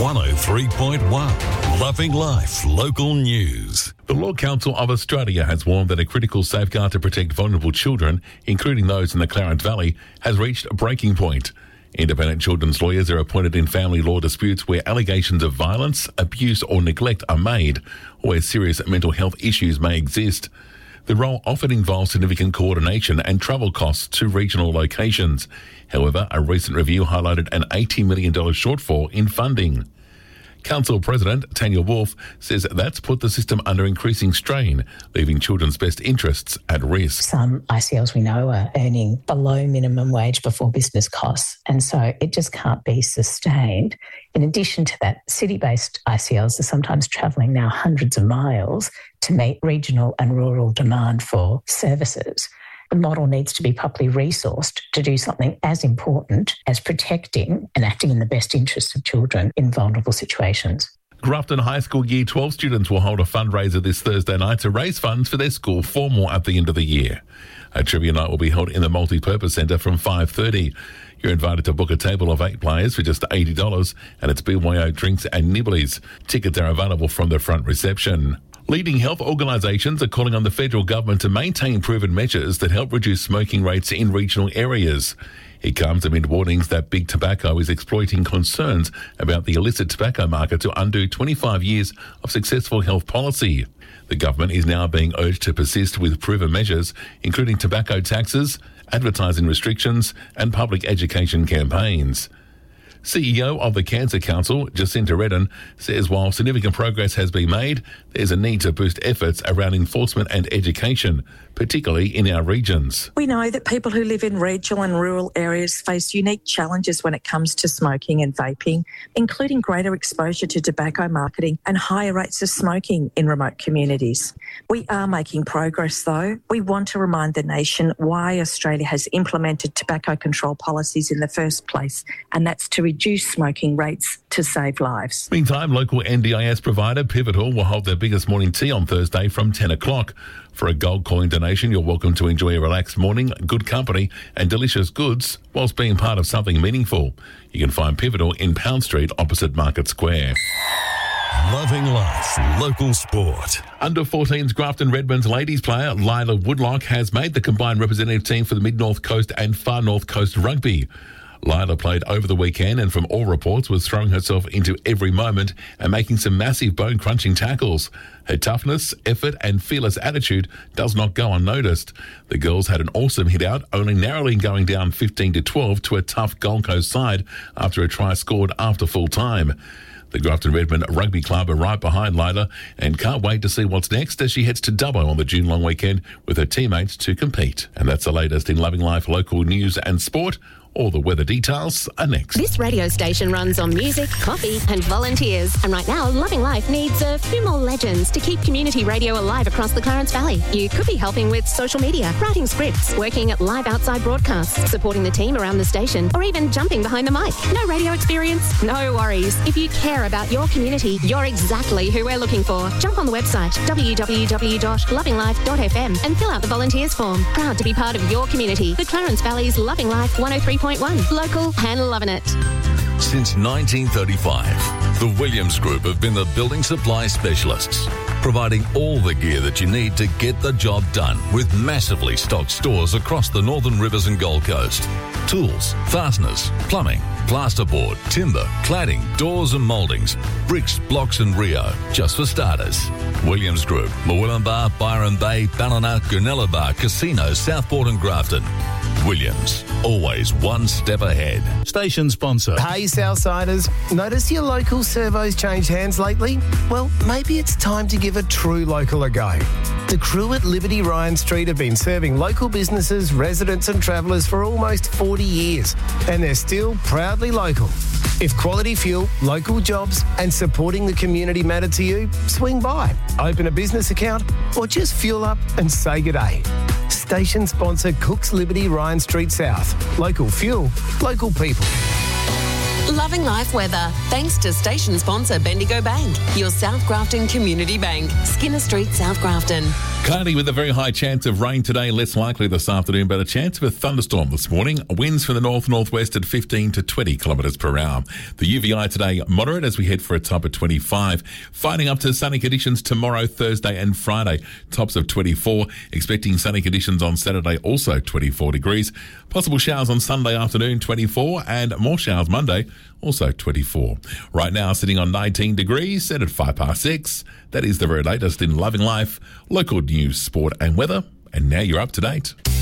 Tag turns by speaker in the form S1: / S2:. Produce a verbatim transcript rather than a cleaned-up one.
S1: one oh three point one. Loving Life Local News. The Law Council of Australia has warned that a critical safeguard to protect vulnerable children, including those in the Clarence Valley, has reached a breaking point. Independent children's lawyers are appointed in family law disputes where allegations of violence, abuse or neglect are made, or where serious mental health issues may exist. The role often involves significant coordination and travel costs to regional locations. However, a recent review highlighted an eighty million dollars shortfall in funding. Council President Tanya Wolf says that's put the system under increasing strain, leaving children's best interests at risk.
S2: Some I C Ls we know are earning below minimum wage before business costs, and so it just can't be sustained. In addition to that, city-based I C Ls are sometimes travelling now hundreds of miles to meet regional and rural demand for services. The model needs to be properly resourced to do something as important as protecting and acting in the best interests of children in vulnerable situations.
S1: Grafton High School Year twelve students will hold a fundraiser this Thursday night to raise funds for their school for more at the end of the year. A trivia night will be held in the Multi-Purpose Centre from five thirty. You're invited to book a table of eight players for just eighty dollars, and it's B Y O drinks and nibblies. Tickets are available from the front reception. Leading health organisations are calling on the federal government to maintain proven measures that help reduce smoking rates in regional areas. It comes amid warnings that big tobacco is exploiting concerns about the illicit tobacco market to undo twenty-five years of successful health policy. The government is now being urged to persist with proven measures, including tobacco taxes, advertising restrictions and public education campaigns. C E O of the Cancer Council, Jacinta Redden, says while significant progress has been made, there's a need to boost efforts around enforcement and education, particularly in our regions.
S3: We know that people who live in regional and rural areas face unique challenges when it comes to smoking and vaping, including greater exposure to tobacco marketing and higher rates of smoking in remote communities. We are making progress, though. We want to remind the nation why Australia has implemented tobacco control policies in the first place, and that's to reduce smoking rates to save lives.
S1: Meantime, local N D I S provider Pivotal will hold their biggest morning tea on Thursday from ten o'clock. For a gold coin donation, you're welcome to enjoy a relaxed morning, good company and delicious goods whilst being part of something meaningful. You can find Pivotal in Pound Street opposite Market Square.
S4: Loving Life Local Sport.
S1: Under fourteens Grafton Redmonds ladies player Lila Woodlock has made the combined representative team for the Mid-North Coast and Far North Coast Rugby. Lila played over the weekend and from all reports was throwing herself into every moment and making some massive bone-crunching tackles. Her toughness, effort and fearless attitude does not go unnoticed. The girls had an awesome hit-out, only narrowly going down fifteen to twelve to a tough Gold Coast side after a try scored after full time. The Grafton Redmond Rugby Club are right behind Lila and can't wait to see what's next as she heads to Dubbo on the June long weekend with her teammates to compete. And that's the latest in Loving Life local news and sport. All the weather details are next.
S5: This radio station runs on music, coffee and volunteers. And right now, Loving Life needs a few more legends to keep community radio alive across the Clarence Valley. You could be helping with social media, writing scripts, working at live outside broadcasts, supporting the team around the station, or even jumping behind the mic. No radio experience? No worries. If you care about your community, you're exactly who we're looking for. Jump on the website w w w dot loving life dot f m and fill out the volunteers form. Proud to be part of your community. The Clarence Valley's Loving Life one oh three point one. Local and loving it.
S4: Since nineteen thirty-five, the Williams Group have been the building supply specialists, providing all the gear that you need to get the job done with massively stocked stores across the Northern Rivers and Gold Coast. Tools, fasteners, plumbing, plasterboard, timber, cladding, doors and mouldings, bricks, blocks and Rio, just for starters. Williams Group, Murwillumbah, Byron Bay, Ballina, Goonellabah, Casino, Southport and Grafton. Williams, always one step ahead.
S6: Station sponsor.
S7: Hey, Southsiders. Notice your local servos changed hands lately? Well, maybe it's time to give a true local a go. The crew at Liberty Ryan Street have been serving local businesses, residents and travellers for almost forty years, and they're still proudly local. If quality fuel, local jobs and supporting the community matter to you, swing by, open a business account or just fuel up and say g'day. Station sponsor Cooks Liberty Ryan Street South. Local fuel, local people.
S6: Loving life weather, thanks to station sponsor Bendigo Bank, your South Grafton Community Bank, Skinner Street, South Grafton.
S1: Cloudy with a very high chance of rain today, less likely this afternoon, but a chance of a thunderstorm this morning. Winds from the north-northwest at fifteen to twenty kilometres per hour. The U V I today moderate as we head for a top of twenty-five. Finding up to sunny conditions tomorrow, Thursday and Friday. Tops of twenty-four. Expecting sunny conditions on Saturday, also twenty-four degrees. Possible showers on Sunday afternoon, twenty-four, and more showers Monday, also twenty-four. Right now, sitting on nineteen degrees, set at five past six. That is the very latest in Loving Life, local news, sport and weather. And now you're up to date.